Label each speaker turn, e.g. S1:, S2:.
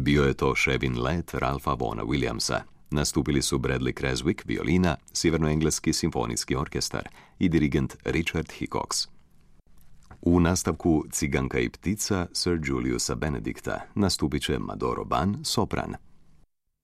S1: Bio je to Ševin let Ralpha Vaughna Williamsa. Nastupili su Bradley Creswick, violina, Sjevernoengleski simfonijski orkestar i dirigent Richard Hickox. U nastavku Ciganka i ptica Sir Juliusa Benedicta nastupit će Madoro Ban, sopran.